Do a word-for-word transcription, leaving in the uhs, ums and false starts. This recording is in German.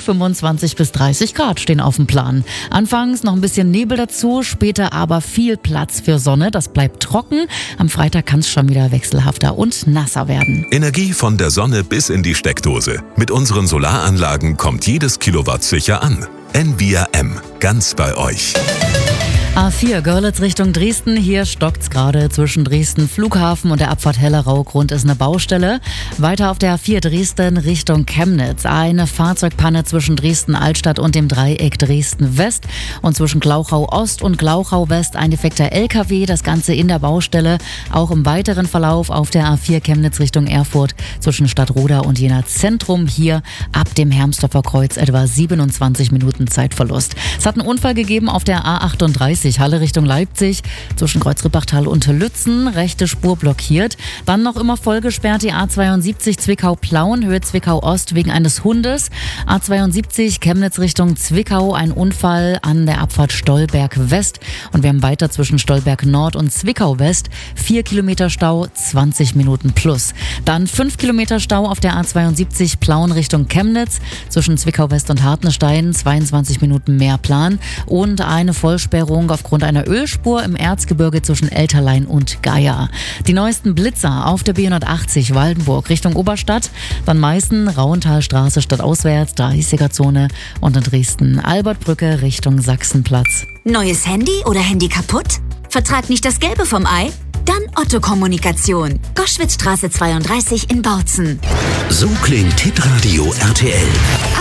fünfundzwanzig bis dreißig Grad stehen auf dem Plan. Anfangs noch ein bisschen Nebel dazu, später aber viel Platz für Sonne. Das bleibt trocken. Am Freitag kann es schon wieder wechselhafter und nasser werden. Energie von der Sonne bis in die Steckdose. Mit unseren Solaranlagen kommt jedes Kilowatt sicher an. N V I A M, ganz bei euch. A vier Görlitz Richtung Dresden. Hier stockt's gerade zwischen Dresden Flughafen und der Abfahrt Hellerau. Grund ist eine Baustelle. Weiter auf der A vier Dresden Richtung Chemnitz. Eine Fahrzeugpanne zwischen Dresden Altstadt und dem Dreieck Dresden West. Und zwischen Glauchau Ost und Glauchau West ein defekter L K W. Das Ganze in der Baustelle. Auch im weiteren Verlauf auf der A vier Chemnitz Richtung Erfurt zwischen Stadtroda und Jena Zentrum. Hier ab dem Hermsdorfer Kreuz etwa siebenundzwanzig Minuten Zeitverlust. Es hat einen Unfall gegeben auf der A achtunddreißig. Halle Richtung Leipzig, zwischen Kreuzrippachtal und Lützen, rechte Spur blockiert. Dann noch immer voll gesperrt die A zweiundsiebzig Zwickau-Plauen, Höhe Zwickau-Ost wegen eines Hundes. A zweiundsiebzig Chemnitz Richtung Zwickau, ein Unfall an der Abfahrt Stolberg-West. Und wir haben weiter zwischen Stolberg-Nord und Zwickau-West vier Kilometer Stau, zwanzig Minuten plus. Dann fünf Kilometer Stau auf der A zweiundsiebzig Plauen Richtung Chemnitz, zwischen Zwickau-West und Hartenstein, zweiundzwanzig Minuten mehr Plan. Und eine Vollsperrung aufgrund einer Ölspur im Erzgebirge zwischen Elterlein und Geier. Die neuesten Blitzer auf der B hundertachtzig Waldenburg Richtung Oberstadt, dann Meißen, Rauentalstraße stadtauswärts, dreißiger-Zone und in Dresden Albertbrücke Richtung Sachsenplatz. Neues Handy oder Handy kaputt? Vertrag nicht das Gelbe vom Ei? Dann Otto Kommunikation. Goschwitzstraße zweiunddreißig in Bautzen. So klingt Hitradio R T L.